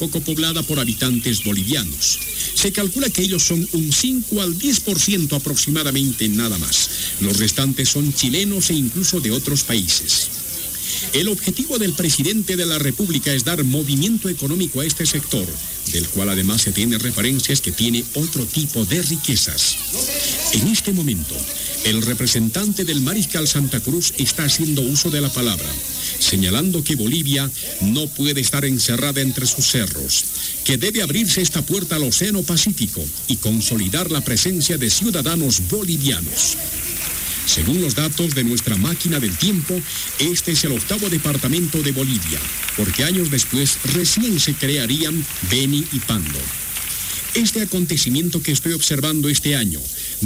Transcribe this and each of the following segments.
poco poblada por habitantes bolivianos. Se calcula que ellos son un 5 al 10% aproximadamente, nada más. Los restantes son chilenos e incluso de otros países. El objetivo del presidente de la República es dar movimiento económico a este sector, del cual además se tiene referencias que tiene otro tipo de riquezas. En este momento, el representante del Mariscal Santa Cruz está haciendo uso de la palabra, señalando que Bolivia no puede estar encerrada entre sus cerros, que debe abrirse esta puerta al Océano Pacífico y consolidar la presencia de ciudadanos bolivianos. Según los datos de nuestra máquina del tiempo, este es el 8º departamento de Bolivia, porque años después recién se crearían Beni y Pando. Este acontecimiento que estoy observando este año,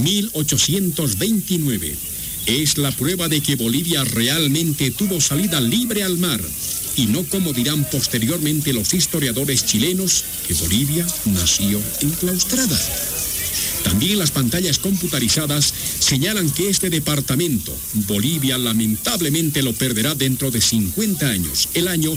1829, es la prueba de que Bolivia realmente tuvo salida libre al mar, y no como dirán posteriormente los historiadores chilenos, que Bolivia nació enclaustrada. También las pantallas computarizadas señalan que este departamento, Bolivia, lamentablemente lo perderá dentro de 50 años, el año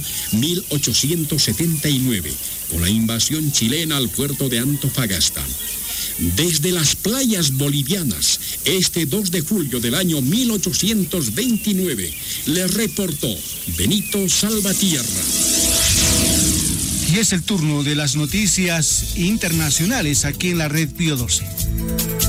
1879, con la invasión chilena al puerto de Antofagasta. Desde las playas bolivianas, este 2 de julio del año 1829, le reportó Benito Salvatierra. Y es el turno de las noticias internacionales aquí en la Red Pío XII.